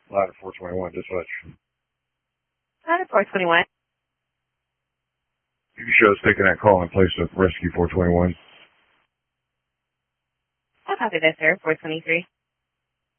Ladder 421, dispatch. Ladder 421. You can show us taking that call in place of Rescue 421. I'll copy this, sir. 423.